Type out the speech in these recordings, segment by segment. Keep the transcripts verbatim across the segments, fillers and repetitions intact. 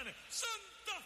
llaman Santa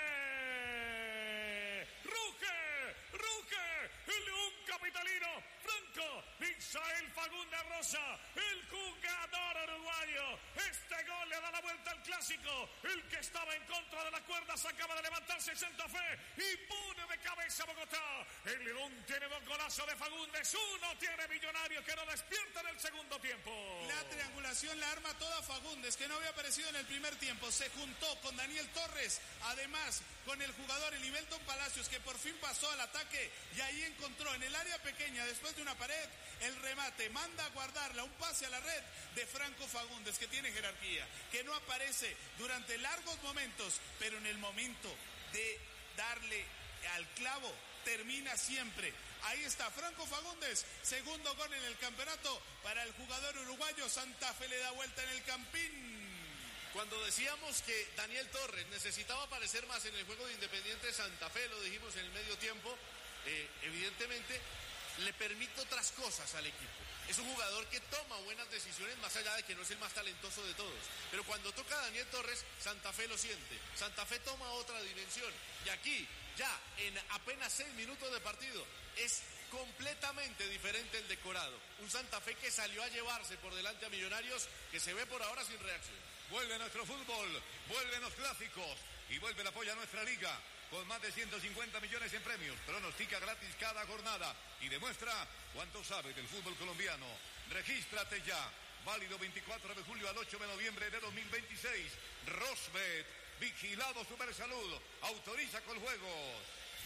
Fe. ¡Ruge! ¡Ruge! El León capitalino, Franco Misael Fagundes Rosa, el jugador uruguayo. Este gol le da la vuelta al clásico. El que estaba en contra de las cuerdas acaba de levantarse Santa Fe y pone de cabeza a Bogotá. El León tiene dos golazos de Fagundes, uno tiene Millonarios que no despierta en el segundo tiempo. La triangulación la arma toda Fagundes, que no había aparecido en el primer tiempo. Se juntó con Daniel Torres, además con el jugador Elivelton Palacios, que por fin pasó al ataque y ahí encontró en el área pequeña, después de una pared, el remate. Manda a guardarla, un pase a la red de Franco Fagundes, que tiene jerarquía, que no aparece durante largos momentos, pero en el momento de darle al clavo termina siempre. Ahí está Franco Fagundes, segundo gol en el campeonato para el jugador uruguayo. Santa Fe le da vuelta en el Campín. Cuando decíamos que Daniel Torres necesitaba aparecer más en el juego de Independiente Santa Fe, lo dijimos en el medio tiempo, eh, evidentemente le permite otras cosas al equipo. Es un jugador que toma buenas decisiones, más allá de que no es el más talentoso de todos. Pero cuando toca a Daniel Torres, Santa Fe lo siente. Santa Fe toma otra dimensión. Y aquí, ya en apenas seis minutos de partido, es completamente diferente el decorado. Un Santa Fe que salió a llevarse por delante a Millonarios, que se ve por ahora sin reacción. Vuelve nuestro fútbol, vuelven los clásicos y vuelve el apoyo a nuestra liga. Con más de ciento cincuenta millones en premios, pronostica gratis cada jornada y demuestra cuánto sabe del fútbol colombiano. Regístrate ya. Válido veinticuatro de julio al ocho de noviembre de dos mil veintiséis. Rosbet, vigilado Supersalud, autoriza con juegos.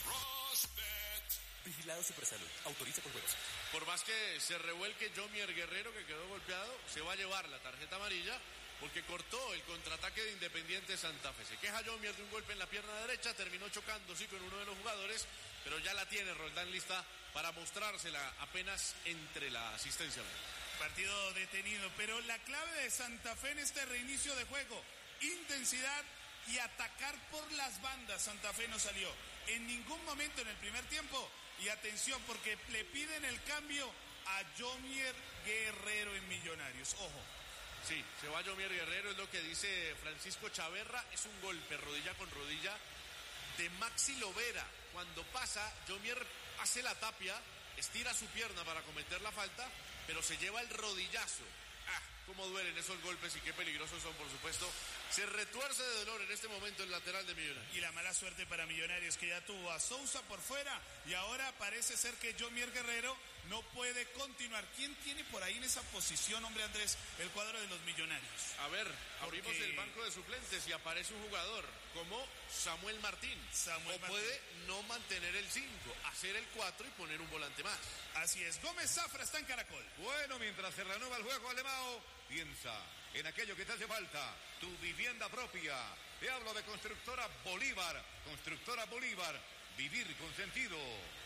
Rosbet. Vigilado Supersalud, autoriza con juegos. Por más que se revuelque Jomier Guerrero, que quedó golpeado, se va a llevar la tarjeta amarilla porque cortó el contraataque de Independiente Santa Fe. Se queja Jomier de un golpe en la pierna derecha, terminó chocando sí con uno de los jugadores, pero ya la tiene Roldán lista para mostrársela apenas entre la asistencia. Partido detenido, pero la clave de Santa Fe en este reinicio de juego, intensidad y atacar por las bandas. Santa Fe no salió en ningún momento en el primer tiempo. Y atención, porque le piden el cambio a Jomier Guerrero en Millonarios. Ojo. Sí, se va Jomier Guerrero, es lo que dice Francisco Chaverra. Es un golpe rodilla con rodilla de Maxi Lovera. Cuando pasa, Jomier hace la tapia, estira su pierna para cometer la falta, pero se lleva el rodillazo. Ah, cómo duelen esos golpes y qué peligrosos son, por supuesto. Se retuerce de dolor en este momento el lateral de Millonarios. Y la mala suerte para Millonarios, que ya tuvo a Sousa por fuera y ahora parece ser que Jomier Guerrero no puede continuar. ¿Quién tiene por ahí en esa posición, hombre Andrés, el cuadro de los Millonarios? A ver, Porque... abrimos el banco de suplentes y aparece un jugador como Samuel Martín. Samuel o Martín. puede no mantener el cinco, hacer el cuatro y poner un volante más. Así es, Gómez Zafra está en Caracol. Bueno, mientras se reanuda el juego alemán, piensa en aquello que te hace falta, tu vivienda propia. Te hablo de Constructora Bolívar. Constructora Bolívar, vivir con sentido.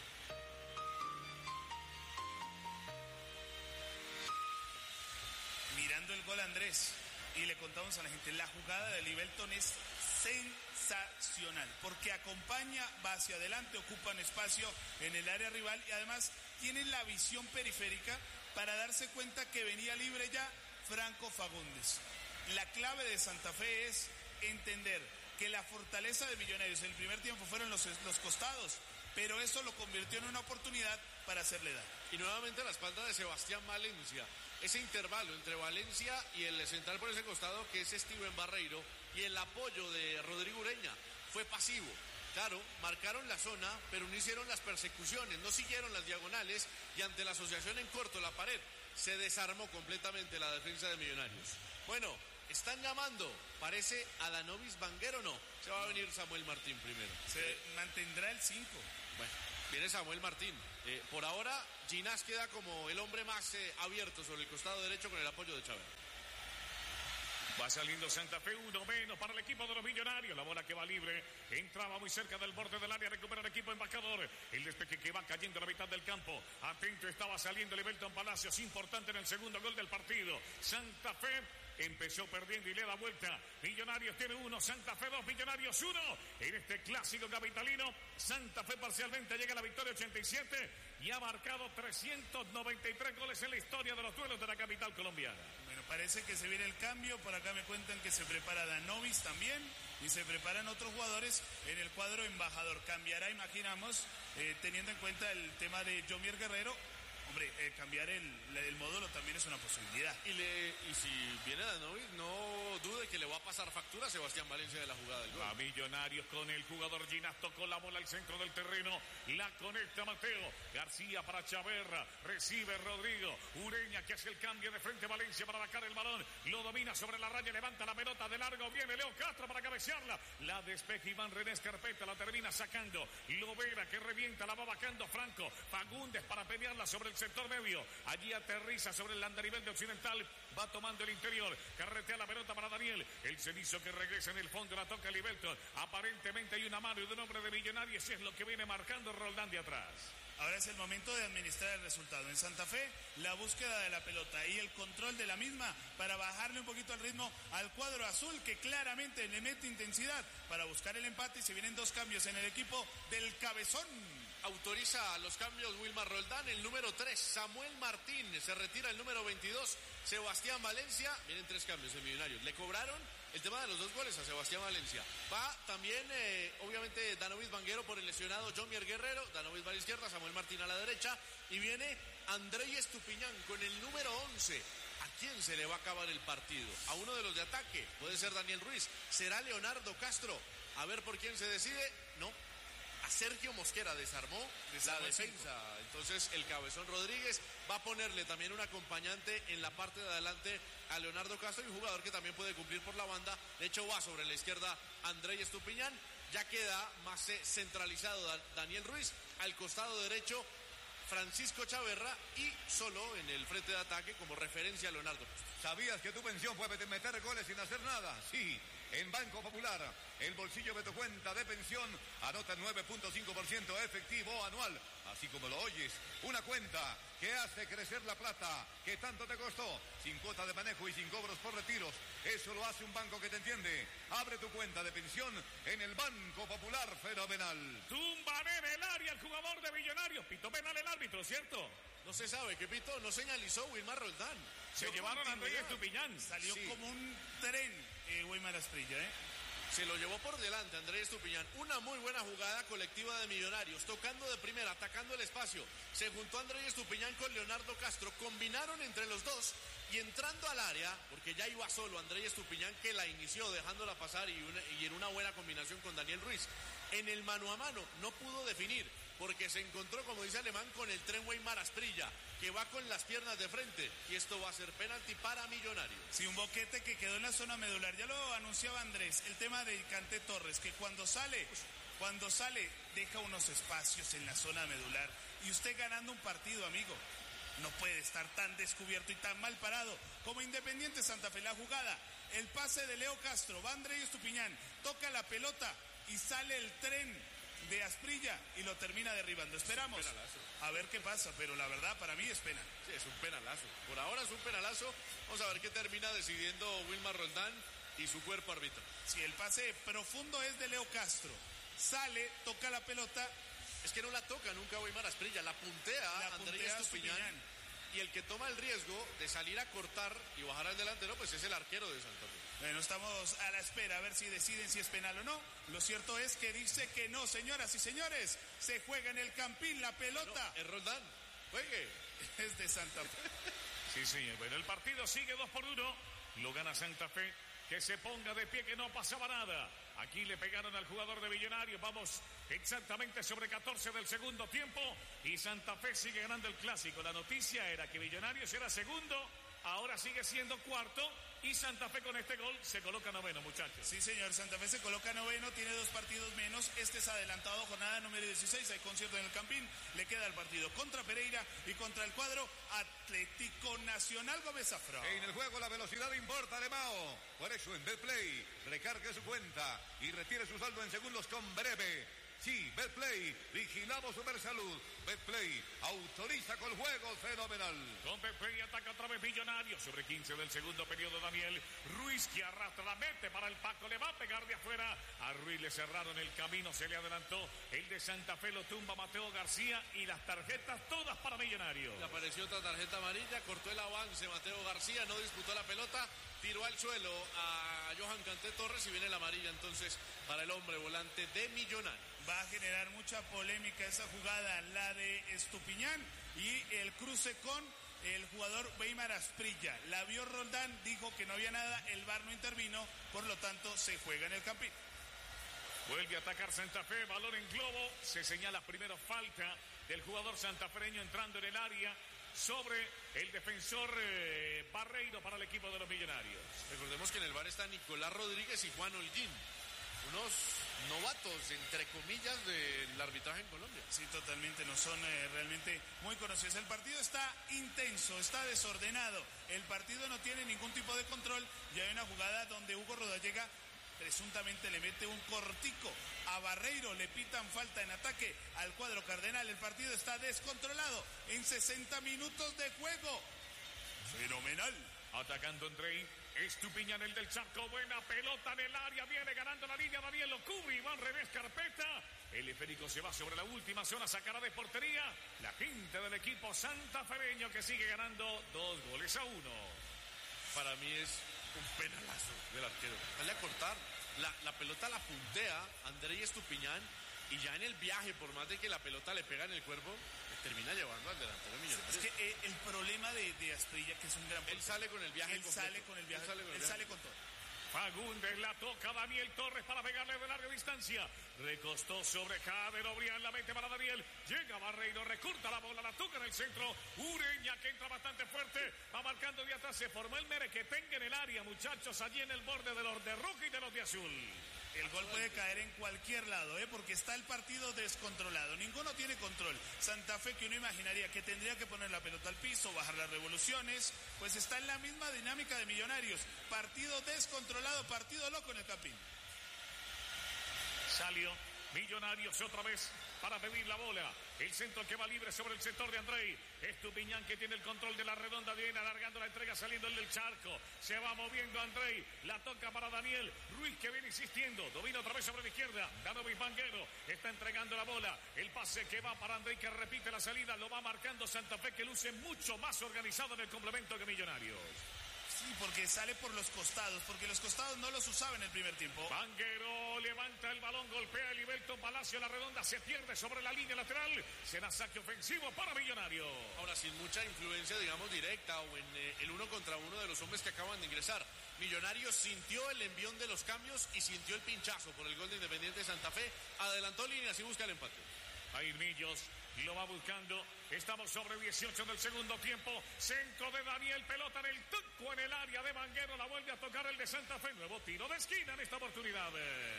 Mirando el gol, Andrés, y le contamos a la gente, la jugada de Elivelton es sensacional, porque acompaña, va hacia adelante, ocupan espacio en el área rival y además tienen la visión periférica para darse cuenta que venía libre ya Franco Fagundes. La clave de Santa Fe es entender que la fortaleza de Millonarios en el primer tiempo fueron los, los costados, pero eso lo convirtió en una oportunidad para hacerle daño. Y nuevamente la espalda de Sebastián Valencia. Ese intervalo entre Valencia y el central por ese costado, que es Steven Barreiro, y el apoyo de Rodrigo Ureña fue pasivo. Claro, marcaron la zona, pero no hicieron las persecuciones, no siguieron las diagonales, y ante la asociación en corto, la pared, se desarmó completamente la defensa de Millonarios. Bueno, están llamando, parece a Danovis Vanguero, no, se va a venir Samuel Martín primero. Se eh, mantendrá el cinco. Bueno, viene Samuel Martín. Eh, por ahora, Ginás queda como el hombre más eh, abierto sobre el costado derecho con el apoyo de Chávez. Va saliendo Santa Fe, uno menos para el equipo de los Millonarios. La bola que va libre, entraba muy cerca del borde del área, recupera el equipo embajador. El despeje que va cayendo a la mitad del campo. Atento estaba saliendo Elivelton Palacios, importante en el segundo gol del partido. Santa Fe empezó perdiendo y le da vuelta. Millonarios tiene uno, Santa Fe dos, Millonarios uno. En este clásico capitalino, Santa Fe parcialmente llega a la victoria ochenta y siete y ha marcado trescientos noventa y tres goles en la historia de los duelos de la capital colombiana. Bueno, parece que se viene el cambio. Por acá me cuentan que se prepara Danovis también. y se preparan otros jugadores en el cuadro embajador. Cambiará, imaginamos, eh, teniendo en cuenta el tema de Yomier Guerrero. Hombre, eh, cambiar el, el módulo también es una posibilidad. Y, le, y si viene Danovic, no dude que le va a pasar factura a Sebastián Valencia de la jugada del gol. A Millonarios con el jugador Ginás, tocó la bola al centro del terreno, la conecta Mateo, García para Chaverra, recibe Rodrigo, Ureña que hace el cambio de frente a Valencia para bajar el balón, lo domina sobre la raya, levanta la pelota de largo, viene Leo Castro para cabecearla, la despeja Iván René Escarpeta, la termina sacando, Lovera que revienta, la va bajando Franco, Fagundes para pelearla sobre el sector medio, allí aterriza sobre el andarivel de Occidental, va tomando el interior, carretea la pelota para Daniel, el cenizo que regresa en el fondo, la toca Libelton, aparentemente hay una mano y de un hombre de Millonarios, es lo que viene marcando Roldán de atrás. Ahora es el momento de administrar el resultado. En Santa Fe, la búsqueda de la pelota y el control de la misma para bajarle un poquito el ritmo al cuadro azul, que claramente le mete intensidad para buscar el empate, y se vienen dos cambios en el equipo del Cabezón. Autoriza los cambios Wilmar Roldán, el número tres, Samuel Martín, se retira el número veintidós, Sebastián Valencia, vienen tres cambios en Millonarios, le cobraron el tema de los dos goles a Sebastián Valencia, va también eh, obviamente Danovic Vanguero por el lesionado Yomier Guerrero, Danovic va a la izquierda, Samuel Martín a la derecha, y viene Andrei Estupiñán con el número once, ¿a quién se le va a acabar el partido? A uno de los de ataque, puede ser Daniel Ruiz, será Leonardo Castro, a ver por quién se decide, no. A Sergio Mosquera desarmó, desarmó la defensa, entonces el Cabezón Rodríguez va a ponerle también un acompañante en la parte de adelante a Leonardo Castro, y un jugador que también puede cumplir por la banda, de hecho va sobre la izquierda Andrei Estupiñán, ya queda más centralizado Daniel Ruiz, al costado derecho Francisco Chaverra, y solo en el frente de ataque como referencia a Leonardo Castro. ¿Sabías que tu pensión puede meter goles sin hacer nada? Sí. En Banco Popular, el bolsillo de tu cuenta de pensión anota nueve punto cinco por ciento efectivo anual. Así como lo oyes, una cuenta que hace crecer la plata que tanto te costó, sin cuota de manejo y sin cobros por retiros. Eso lo hace un banco que te entiende. Abre tu cuenta de pensión en el Banco Popular Fenomenal. Tumban en el área el jugador de Millonarios. Pito penal el árbitro, ¿cierto? No se sabe, que Pito no señalizó Wilmar Roldán. Se Yo llevaron a Andrés Estupiñán. Salió sí. como un tren, eh, Wilmar Asprilla, ¿eh? Se lo llevó por delante Andrés Estupiñán. Una muy buena jugada colectiva de Millonarios, tocando de primera, atacando el espacio. Se juntó Andrés Estupiñán con Leonardo Castro, combinaron entre los dos y entrando al área, porque ya iba solo Andrés Estupiñán, que la inició dejándola pasar, y, una, y en una buena combinación con Daniel Ruiz. En el mano a mano no pudo definir, porque se encontró, como dice Alemán, con el tren Weimar Asprilla, que va con las piernas de frente, y esto va a ser penalti para Millonarios. Sí, un boquete que quedó en la zona medular, ya lo anunciaba Andrés, el tema de Canté Torres, que cuando sale, cuando sale, deja unos espacios en la zona medular, y usted ganando un partido, amigo, no puede estar tan descubierto y tan mal parado como Independiente Santa Fe. La jugada, el pase de Leo Castro, va Andrés Estupiñán, toca la pelota y sale el tren de Asprilla y lo termina derribando. Esperamos a ver qué pasa, pero la verdad para mí es pena. Sí, es un penalazo. Por ahora es un penalazo. Vamos a ver qué termina decidiendo Wilmar Roldán y su cuerpo árbitro. Si el pase profundo es de Leo Castro, sale, toca la pelota. Es que no la toca nunca Weimar Asprilla, la puntea la Andrés puntea Estupiñán. Estupiñán. Y el que toma el riesgo de salir a cortar y bajar al delantero, pues es el arquero de Santa Fe. Bueno, estamos a la espera a ver si deciden si es penal o no. Lo cierto es que dice que no, señoras y señores. Se juega en el Campín la pelota. No, es Roldán. Juegue. Es de Santa Fe. Sí, señor. Bueno, el partido sigue dos por uno. Lo gana Santa Fe. Que se ponga de pie, que no pasaba nada. Aquí le pegaron al jugador de Millonarios. Vamos exactamente sobre catorce del segundo tiempo. Y Santa Fe sigue ganando el clásico. La noticia era que Millonarios era segundo. Ahora sigue siendo cuarto. Y Santa Fe con este gol se coloca noveno, muchachos. Sí, señor. Santa Fe se coloca noveno. Tiene dos partidos menos. Este es adelantado, jornada número dieciséis. Hay concierto en el Campín. Le queda el partido contra Pereira y contra el cuadro Atlético Nacional Gómez Zafra. En el juego la velocidad importa, Alemão. Por eso en Betplay recargue su cuenta y retire su saldo en segundos con Breve. Sí, Betplay, vigilamos Supersalud. Betplay, autoriza con juego fenomenal. Con Betplay ataca otra vez Millonarios. Sobre quince del segundo periodo, Daniel Ruiz, que arrastra la mete para el Paco. Le va a pegar de afuera. A Ruiz le cerraron el camino, se le adelantó. El de Santa Fe lo tumba Mateo García. Y las tarjetas todas para Millonarios. Le apareció otra tarjeta amarilla, cortó el avance Mateo García, no disputó la pelota. Tiró al suelo a Johan Canté Torres y viene la amarilla entonces para el hombre volante de Millonarios. Va a generar mucha polémica esa jugada, la de Estupiñán y el cruce con el jugador Weimar Asprilla. La vio Roldán, dijo que no había nada, el V A R no intervino, por lo tanto se juega en el campín. Vuelve a atacar Santa Fe, balón en globo, se señala primero falta del jugador santafereño entrando en el área sobre el defensor eh, Barreiro para el equipo de los Millonarios. Recordemos que en el V A R está Nicolás Rodríguez y Juan Holguín, unos novatos, entre comillas, del arbitraje en Colombia. Sí, totalmente, no son eh, realmente muy conocidos. El partido está intenso, está desordenado, el partido no tiene ningún tipo de control y hay una jugada donde Hugo Rodallega presuntamente le mete un cortico a Barreiro, le pitan falta en ataque al cuadro cardenal. El partido está descontrolado en sesenta minutos de juego. Fenomenal. Atacando Andrei Estupiñán, el del Chaco, buena pelota en el área, viene ganando la línea, Daniel lo cubre, Iván Revés Carpeta, el esférico se va sobre la última zona, sacará de portería la gente del equipo santafereño que sigue ganando dos goles a uno. Para mí es un penalazo del arquero. Dale a cortar. La, la pelota la puntea Andrei Estupiñán y ya en el viaje, por más de que la pelota le pega en el cuerpo, le termina llevando al delantero Millonarios. Es que eh, el problema de, de Asprilla, que es un gran... Él sale con el viaje Él completo. sale con el viaje. Él sale con, el él viaje. sale con todo. Fagundes la toca Daniel Torres para pegarle de larga distancia. Recostó sobre Jader Obrián, la mete para Daniel. Llega Barreiro, recorta la bola, la toca en el centro. Ureña que entra bastante fuerte. Va marcando de atrás. Se formó el merequetengue en el área, muchachos, allí en el borde de los de rojo y de los de azul. El gol puede caer en cualquier lado, ¿eh? Porque está el partido descontrolado. Ninguno tiene control. Santa Fe, que uno imaginaría que tendría que poner la pelota al piso, bajar las revoluciones, pues está en la misma dinámica de Millonarios. Partido descontrolado, partido loco en el Campín. Salió Millonarios otra vez para pedir la bola. El centro que va libre sobre el sector de Andrei Estupiñán, que tiene el control de la redonda, viene alargando la entrega, saliendo el del Charco. Se va moviendo Andrei, la toca para Daniel Ruiz, que viene insistiendo. Domina otra vez sobre la izquierda. Danovis Vanguero está entregando la bola. El pase que va para Andrei, que repite la salida. Lo va marcando Santa Fe, que luce mucho más organizado en el complemento que Millonarios. Sí, porque sale por los costados, porque los costados no los usaba en el primer tiempo. Vanguero levanta el balón, golpea el Ibelton Palacio, la redonda se pierde sobre la línea lateral. Será saque ofensivo para Millonarios. Ahora, sin mucha influencia, digamos, directa o en eh, el uno contra uno de los hombres que acaban de ingresar. Millonarios sintió el envión de los cambios y sintió el pinchazo por el gol de Independiente de Santa Fe. Adelantó líneas y busca el empate. Ahí Millos lo va buscando. Estamos sobre dieciocho del segundo tiempo. Centro de Daniel, pelota en el tuco en el área de Vanguero. La vuelve a tocar el de Santa Fe. Nuevo tiro de esquina en esta oportunidad.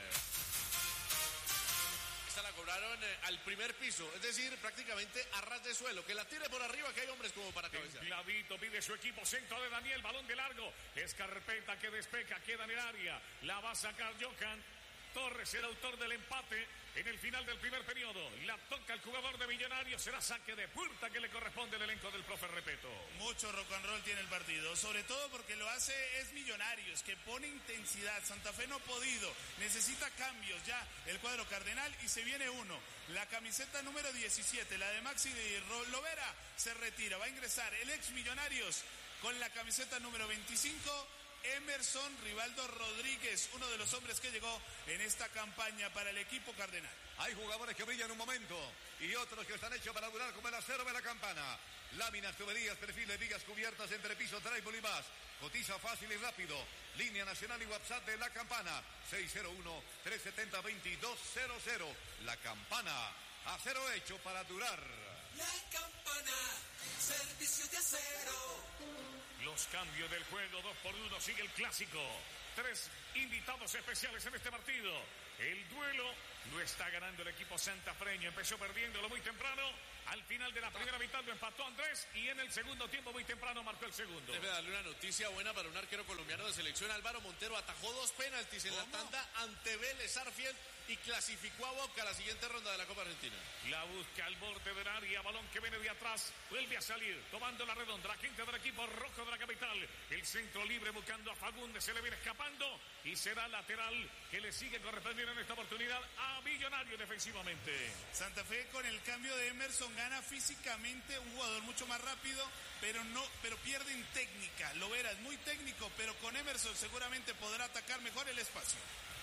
Esta la cobraron eh, al primer piso, es decir, prácticamente a ras de suelo. Que la tire por arriba, que hay hombres como para cabecear. Clavito pide su equipo. Centro de Daniel, balón de largo. Es Carpeta que despeja, queda en el área. La va a sacar Johan Torres, el autor del empate en el final del primer periodo. La toca el jugador de Millonarios. Será saque de puerta que le corresponde al elenco del profe Repeto. Mucho rock and roll tiene el partido, sobre todo porque lo hace es Millonarios, que pone intensidad. Santa Fe no ha podido, necesita cambios ya el cuadro cardenal y se viene uno. La camiseta número diecisiete, la de Maxi Lovera, se retira. Va a ingresar el ex Millonarios con la camiseta número veinticinco. Emerson Rivaldo Rodríguez, uno de los hombres que llegó en esta campaña para el equipo cardenal. Hay jugadores que brillan un momento y otros que están hechos para durar como el acero de la campana. Láminas, tuberías, perfiles, vigas cubiertas, entrepiso, trébol y más. Cotiza fácil y rápido. Línea nacional y WhatsApp de La Campana. seis cero uno, tres siete cero, dos dos cero cero. La Campana. Acero hecho para durar. La Campana. Servicio de acero. Los cambios del juego, dos por uno, sigue el clásico. Tres invitados especiales en este partido. El duelo lo está ganando el equipo santafreño. Empezó perdiéndolo muy temprano. Al final de la primera mitad lo empató Andrés y en el segundo tiempo muy temprano marcó el segundo. Debe darle una noticia buena para un arquero colombiano de selección. Álvaro Montero atajó dos penaltis en ¿Cómo? la tanda ante Vélez Arfield y clasificó a Boca a la siguiente ronda de la Copa Argentina. La busca al borde del área, balón que viene de atrás, vuelve a salir, tomando la redonda, la gente del equipo rojo de la capital, el centro libre buscando a Fagundes, se le viene escapando y será lateral que le sigue correspondiendo en esta oportunidad a Millonarios defensivamente. Santa Fe con el cambio de Emerson gana físicamente, un jugador mucho más rápido, pero no, pero pierde en técnica. Lovera es muy técnico, pero con Emerson seguramente podrá atacar mejor el espacio.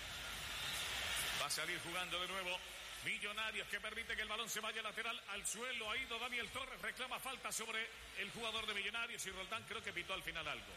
Va a salir jugando de nuevo Millonarios, que permite que el balón se vaya lateral al suelo. Ha ido Daniel Torres, reclama falta sobre el jugador de Millonarios y Roldán creo que pitó al final algo.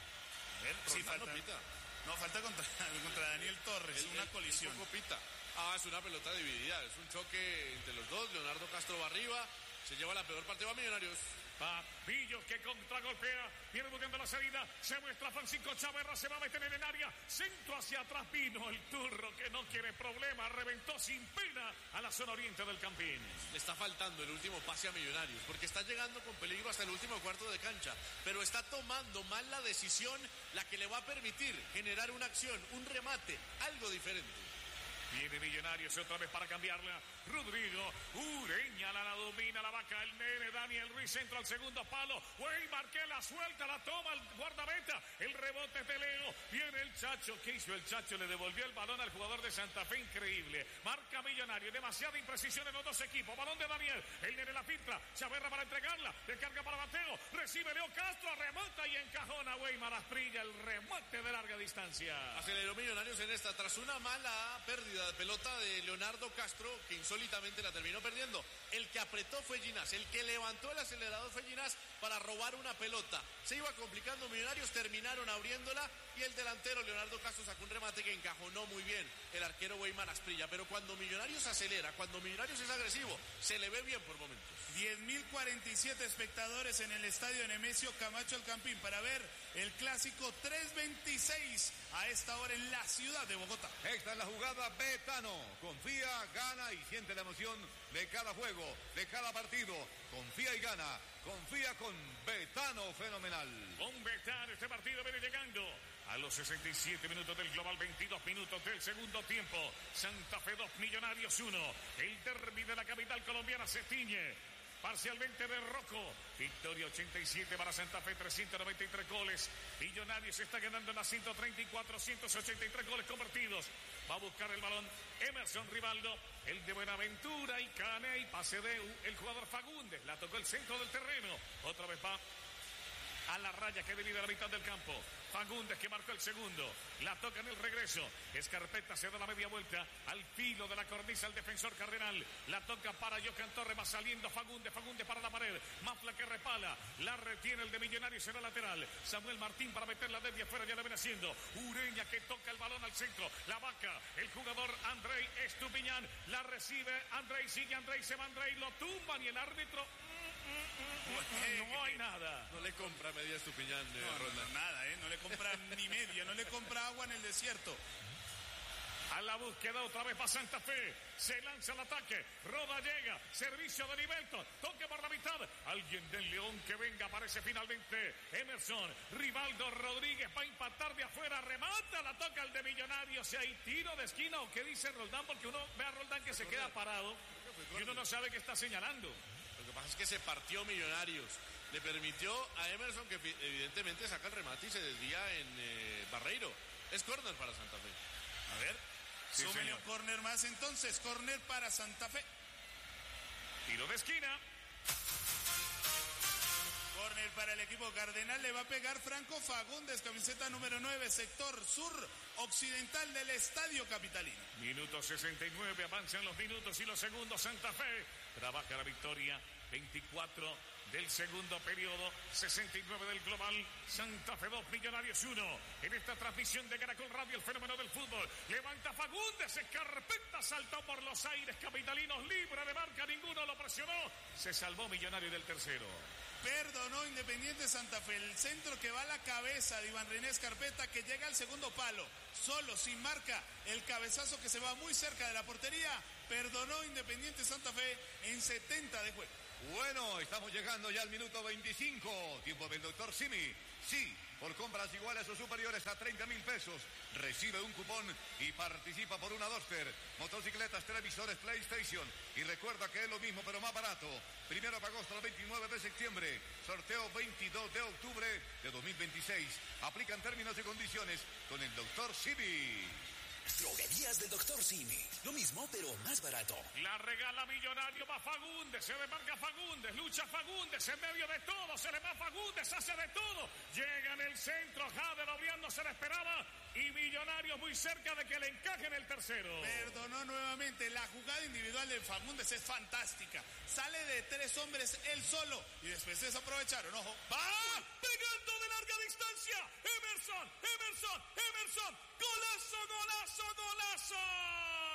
A ver, sí, falta. No pita. No, falta contra, contra Daniel Torres, El, una el, colisión. El pita. Ah, es una pelota dividida, es un choque entre los dos. Leonardo Castro va arriba, se lleva la peor parte, va Millonarios. Va Villos que contragolpea, viene buscando la salida, se muestra Francisco Chaverra, se va a meter en el área, centro hacia atrás, vino el turro que no quiere problema, reventó sin pena a la zona oriente del Campín. Le está faltando el último pase a Millonarios, porque está llegando con peligro hasta el último cuarto de cancha, pero está tomando mal la decisión, la que le va a permitir generar una acción, un remate, algo diferente. Viene Millonarios otra vez para cambiarla. Rodrigo Ureña la, la domina la vaca, el nene Daniel Ruiz entra al segundo palo. Weimar que la suelta, la toma el guardameta. El rebote de Leo. Viene el Chacho. ¿Qué hizo el Chacho? Le devolvió el balón al jugador de Santa Fe. Increíble. Marca Millonarios. Demasiada imprecisión en los dos equipos. Balón de Daniel. El nene la filtra. Chaverra para entregarla. Descarga para Mateo. Recibe Leo Castro. Remata y encajona Weimar Asprilla. El remate de larga distancia. Aceleró Millonarios en esta tras una mala pérdida de pelota de Leonardo Castro, que insólitamente la terminó perdiendo. El que apretó fue Ginás, el que levantó el acelerador fue Ginás para robar una pelota. Se iba complicando Millonarios, terminaron abriéndola y el delantero Leonardo Castro sacó un remate que encajonó muy bien el arquero Weimar Asprilla. Pero cuando Millonarios acelera, cuando Millonarios es agresivo, se le ve bien por momentos. diez mil cuarenta y siete espectadores en el estadio Nemesio Camacho El Campín para ver el clásico tres veintiséis a esta hora en la ciudad de Bogotá. Esta es la jugada Betano. Confía, gana y siente la emoción de cada juego, de cada partido. Confía y gana. Confía con Betano fenomenal. Con Betano este partido viene llegando a los sesenta y siete minutos del global, veintidós minutos del segundo tiempo. Santa Fe dos, Millonarios uno. El derbi de la capital colombiana se tiñe parcialmente de rojo. Victoria ochenta y siete para Santa Fe, trescientos noventa y tres goles. Millonarios está ganando en las ciento treinta y cuatro, ciento ochenta y tres goles convertidos. Va a buscar el balón Emerson Rivaldo, el de Buenaventura y Cane y pase de el jugador Fagundes. La tocó el centro del terreno. Otra vez va a la raya que divide la mitad del campo. Fagundes que marcó el segundo. La toca en el regreso. Escarpeta se da la media vuelta al filo de la cornisa el defensor Cardenal. La toca para Johan Torres. Va saliendo Fagundes. Fagundes para la pared. Mafla que repala. La retiene el de Millonarios en la lateral. Samuel Martín para meterla desde afuera. Ya la viene haciendo. Ureña que toca el balón al centro. La vaca. El jugador Andrei Estupiñán. La recibe Andrei. Sigue Andrei. Se va Andrei. Lo tumban y el árbitro. No hay nada. No le compra media Estupiñán, eh, No, Ronda. no, nada, ¿eh? No le compra ni media, no le compra agua en el desierto. A la búsqueda otra vez va Santa Fe. Se lanza el ataque. Roda llega. Servicio de Nivelton. Toque por la mitad. Alguien del León que venga. Aparece finalmente Emerson. Rivaldo Rodríguez va a empatar de afuera. Remata. La toca el de Millonarios. Y hay tiro de esquina. ¿O qué dice Roldán? Porque uno ve a Roldán que se queda parado. Y uno no sabe qué está señalando. Lo que pasa es que se partió Millonarios. Le permitió a Emerson, que evidentemente saca el remate y se desvía en eh, Barreiro. Es córner para Santa Fe. A ver, Sí, súmele señor. un córner más entonces. Córner para Santa Fe. Tiro de esquina. Córner para el equipo cardenal. Le va a pegar Franco Fagundes, camiseta número nueve, sector sur occidental del estadio capitalino. Minuto sesenta y nueve, avanzan los minutos y los segundos. Santa Fe trabaja la victoria. veinticuatro del segundo periodo, sesenta y nueve del global. Santa Fe dos, Millonarios uno. En esta transmisión de Caracol Radio, el fenómeno del fútbol. Levanta Fagundes, Escarpeta saltó por los aires capitalinos, libre de marca, ninguno lo presionó. Se salvó Millonario del tercero. Perdonó Independiente Santa Fe. El centro que va a la cabeza de Iván René Escarpeta, que llega al segundo palo. Solo, sin marca, el cabezazo que se va muy cerca de la portería. Perdonó Independiente Santa Fe en setenta de juego. Bueno, estamos llegando ya al minuto veinticinco. Tiempo del doctor Simi. Sí, por compras iguales o superiores a treinta mil pesos. Recibe un cupón y participa por una Duster, motocicletas, televisores, PlayStation. Y recuerda que es lo mismo pero más barato. Primero de agosto al veintinueve de septiembre. Sorteo veintidós de octubre de dos mil veintiséis. Aplican términos y condiciones con el doctor Simi. Droguerías del doctor Simi. Lo mismo, pero más barato. La regala Millonario va Fagundes, se demarca Fagundes, lucha Fagundes, en medio de todo, se le va Fagundes, hace de todo. Llega en el centro, Jader Obriando se le esperaba y Millonario muy cerca de que le encaje en el tercero. Perdonó nuevamente, la jugada individual de Fagundes es fantástica. Sale de tres hombres él solo y después se desaprovecharon, ojo. ¡Va! Pegando de larga distancia, Emerson, Emerson, Emerson, golazo, golazo, golazo.